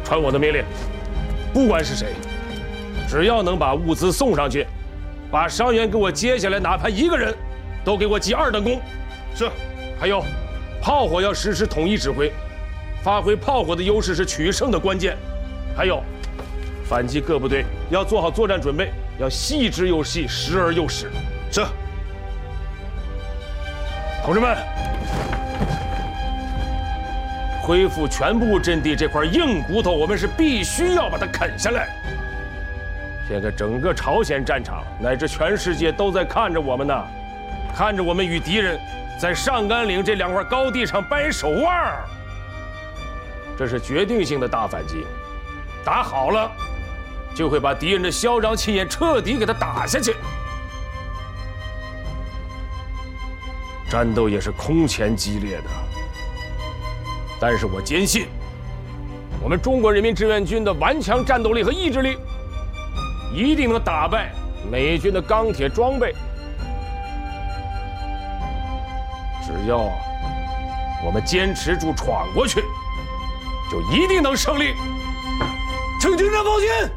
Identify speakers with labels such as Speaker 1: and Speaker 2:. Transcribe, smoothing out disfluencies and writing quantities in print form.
Speaker 1: 传我的命令，不管是谁，只要能把物资送上去，把伤员给我接下来，哪怕一个人，都给我记2等功。
Speaker 2: 是。
Speaker 1: 还有，炮火要实施统一指挥，发挥炮火的优势是取胜的关键。还有，反击各部队要做好作战准备，要细之又细，时而又时。
Speaker 2: 是。
Speaker 1: 同志们，恢复全部阵地这块硬骨头，我们是必须要把它啃下来。现在整个朝鲜战场乃至全世界都在看着我们呢，看着我们与敌人在上甘岭这2块高地上掰手腕。这是决定性的大反击，打好了，就会把敌人的嚣张气焰彻底给他打下去。战斗也是空前激烈的，但是我坚信，我们中国人民志愿军的顽强战斗力和意志力，一定能打败美军的钢铁装备。只要我们坚持住，闯过去，就一定能胜利。请军长放心。